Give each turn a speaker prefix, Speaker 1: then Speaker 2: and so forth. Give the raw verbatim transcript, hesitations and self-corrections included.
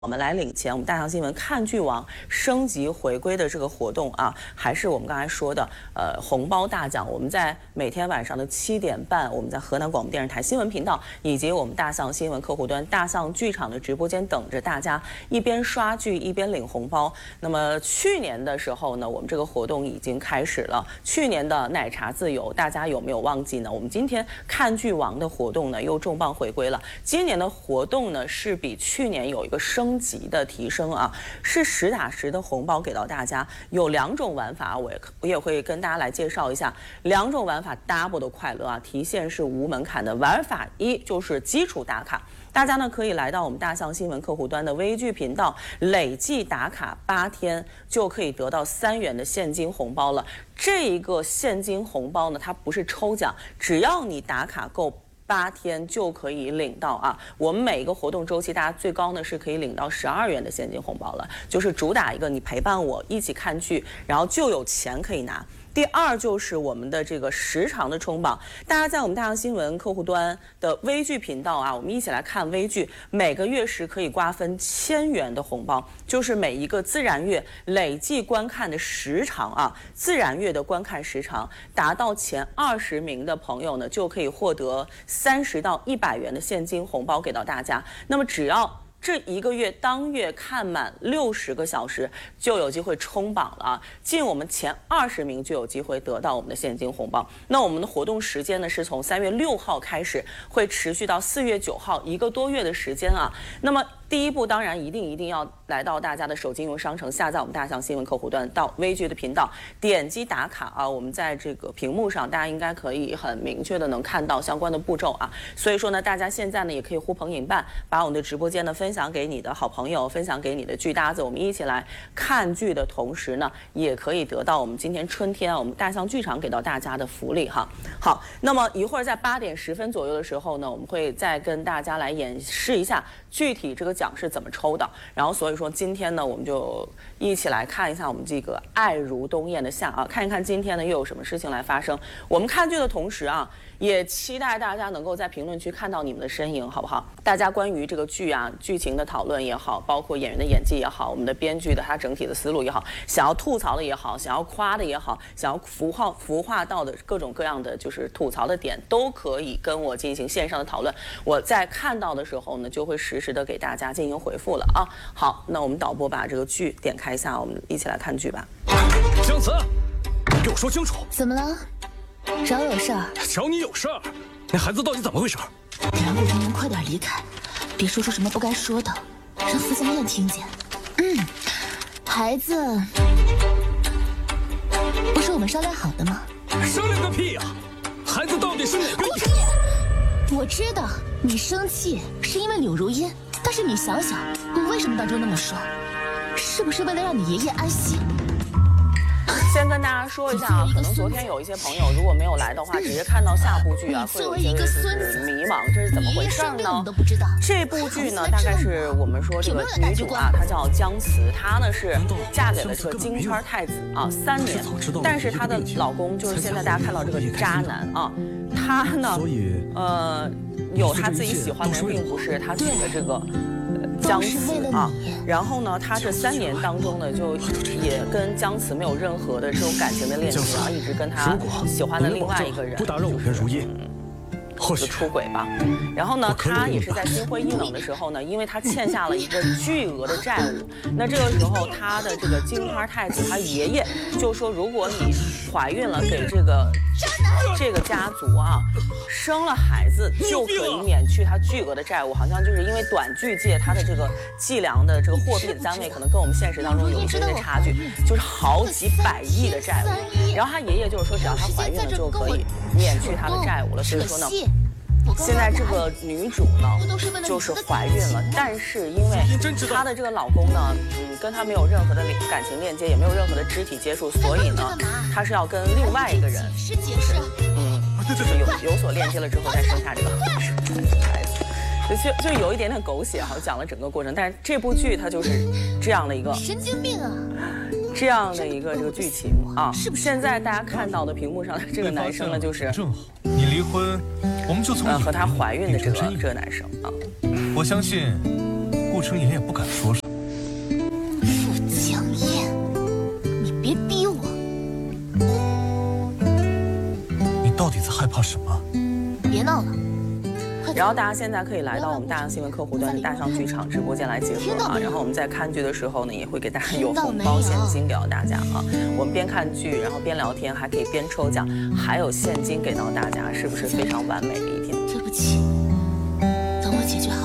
Speaker 1: 我们来领钱，我们大象新闻看剧王升级回归的这个活动啊，还是我们刚才说的呃红包大奖。我们在每天晚上的七点半，我们在河南广播电视台新闻频道以及我们大象新闻客户端大象剧场的直播间等着大家，一边刷剧一边领红包。那么去年的时候呢，我们这个活动已经开始了。去年的奶茶自由，大家有没有忘记呢？我们今天看剧王的活动呢又重磅回归了。今年的活动呢是比去年有一个升。升级的提升啊，是实打实的红包给到大家。有两种玩法，我也我也会跟大家来介绍一下。两种玩法 double 的快乐啊，提现是无门槛的。玩法一就是基础打卡，大家呢可以来到我们大象新闻客户端的微剧频道，累计打卡八天就可以得到三元的现金红包了。这一个现金红包呢，它不是抽奖，只要你打卡够八天就可以领到啊！我们每一个活动周期，大家最高呢是可以领到十二元的现金红包了，就是主打一个你陪伴我一起看剧，然后就有钱可以拿。第二就是我们的这个时长的冲榜，大家在我们大象新闻客户端的微剧频道啊，我们一起来看微剧，每个月时可以瓜分千元的红包，就是每一个自然月累计观看的时长啊，自然月的观看时长达到前二十名的朋友呢，就可以获得三十到一百元的现金红包给到大家。那么只要这一个月当月看满六十个小时，就有机会冲榜了啊！进我们前二十名就有机会得到我们的现金红包。那我们的活动时间呢，是从三月六号开始，会持续到四月九号，一个多月的时间啊。那么第一步当然一定一定要来到大家的手机应用商城，下载我们大象新闻客户端，到微剧的频道点击打卡啊。我们在这个屏幕上，大家应该可以很明确的能看到相关的步骤啊。所以说呢，大家现在呢也可以呼朋引伴，把我们的直播间呢分享给你的好朋友，分享给你的剧搭子，我们一起来看剧的同时呢，也可以得到我们今天春天啊，我们大象剧场给到大家的福利哈。好，那么一会儿在八点十分左右的时候呢，我们会再跟大家来演示一下具体这个奖是怎么抽的。然后所以说今天呢，我们就一起来看一下我们这个爱如冬雁的夏啊，看一看今天呢又有什么事情来发生。我们看剧的同时啊，也期待大家能够在评论区看到你们的身影，好不好？大家关于这个剧啊剧情的讨论也好，包括演员的演技也好，我们的编剧的他整体的思路也好，想要吐槽的也好，想要夸的也好，想要孵化孵化到的各种各样的就是吐槽的点，都可以跟我进行线上的讨论。我在看到的时候呢，就会实时的给大家进行回复了啊。好，那我们导播把这个剧点开一下，我们一起来看剧吧。
Speaker 2: 姜慈，你给我说清楚，
Speaker 3: 怎么了？找我有事儿？
Speaker 2: 找你有事儿？那孩子到底怎么回事？
Speaker 3: 你能不能能快点离开，别说出什么不该说的，让傅香燕听见。嗯，孩子，不是我们商量好的吗？
Speaker 2: 商量个屁呀！孩子到底是哪个？
Speaker 3: 顾晨野，我知道你生气是因为柳如烟，但是你想想，你为什么当初那么说？是不是为了让你爷爷安息？
Speaker 1: 先跟大家说一下啊，可能昨天有一些朋友如果没有来的话，直接看到下部剧啊，会有一些就是迷茫，这是怎么回事呢？这部剧呢，大概是我们说这个女主啊，她叫姜慈，她呢是嫁给了这个金圈太子啊三年，但是她的老公就是现在大家看到这个渣男啊，他呢，呃，有他自己喜欢的人，并不是他娶的这个。姜慈啊，然后呢，他这三年当中呢，就也跟姜慈没有任何的这种感情的链接啊，一直跟他喜欢的另外一个人，
Speaker 2: 不打扰我跟如烟，
Speaker 1: 或许出轨吧。然后呢，他也是在心灰意冷的时候呢，因为他欠下了一个巨额的债务，那这个时候他的这个金花太子他爷爷就说，如果你怀孕了，给这个这个家族啊生了孩子，就可以免去他巨额的债务。好像就是因为短剧界他的这个计量的这个货币的单位，可能跟我们现实当中有一些些差距，就是好几百亿的债务。然后他爷爷就是说，只要她怀孕了，就可以免去她的债务了。所以说呢，现在这个女主呢就是怀孕了，但是因为她的这个老公呢，嗯，跟她没有任何的感情链接，也没有任何的肢体接触，所以呢，她是要跟另外一个人，就是嗯，就是有有所链接了之后再生下这个孩子。就就有一点点狗血哈，讲了整个过程，但是这部剧它就是这样的一个
Speaker 3: 神经病啊，
Speaker 1: 这样的一个这个剧情啊。现在大家看到的屏幕上的这个男生呢，就是
Speaker 4: 正好你离婚，我们就从
Speaker 1: 呃和她怀孕的这个这个男生啊。
Speaker 4: 我相信顾傅成言也不敢说什么。
Speaker 3: 傅江燕，你别逼我！
Speaker 4: 你到底在害怕什么？
Speaker 3: 别闹了。
Speaker 1: 然后大家现在可以来到我们大象新闻客户端的大象剧场直播间来结合啊。然后我们在看剧的时候呢，也会给大家有红包现金给到大家啊。我们边看剧，然后边聊天，还可以边抽奖，还有现金给到大家，是不是非常完美的一天？
Speaker 3: 对不起，等我解决好